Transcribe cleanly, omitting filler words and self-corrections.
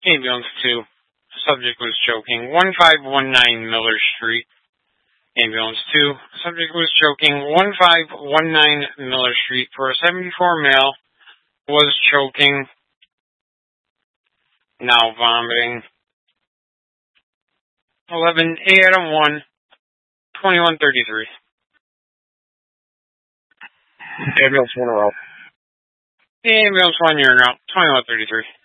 Ambulance 2. Subject was choking. 1519 Miller Street. Ambulance 2. Subject was choking. 1519 Miller Street. For a 74 male. Was choking. Now vomiting. 11 Adam 1. 2133. Ambulance 1 route. Ambulance 1, you're in route. 2133.